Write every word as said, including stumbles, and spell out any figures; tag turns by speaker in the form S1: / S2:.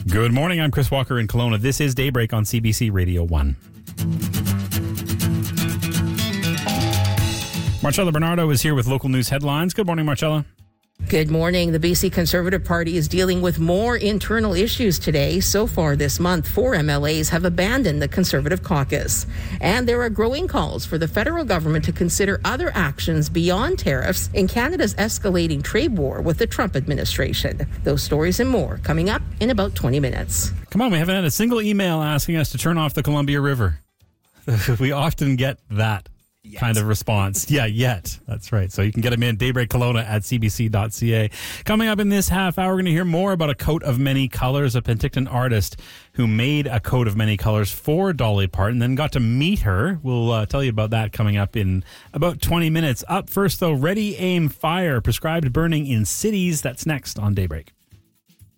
S1: Good morning. I'm Chris Walker in Kelowna. This is Daybreak on C B C Radio one. Marcella Bernardo is here with local news headlines. Good morning, Marcella.
S2: Good morning. The B C Conservative Party is dealing with more internal issues today. So far this month, four M L As have abandoned the Conservative caucus. And there are growing calls for the federal government to consider other actions beyond tariffs in Canada's escalating trade war with the Trump administration. Those stories and more coming up in about twenty minutes.
S1: Come on, we haven't had a single email asking us to turn off the Columbia River. We often get that. Yet. Kind of response. Yeah, yet. That's right. So you can get them in Daybreak Kelowna at c b c dot c a. Coming up in this half hour, we're going to hear more about a coat of many colors, a Penticton artist who made a coat of many colors for Dolly Parton, then got to meet her. We'll uh, tell you about that coming up in about twenty minutes. Up first, though, Ready, Aim, Fire, prescribed burning in cities. That's next on Daybreak.